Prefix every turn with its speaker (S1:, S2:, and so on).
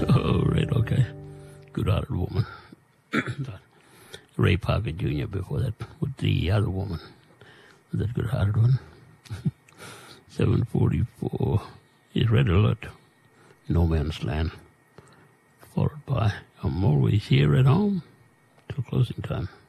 S1: Oh, right, okay. Good-hearted woman. Ray Parker Jr. before that with the other woman. Was that good-hearted one? 7:44 is Red Alert. No Man's Land. Followed by I'm Always Here at Home till closing time.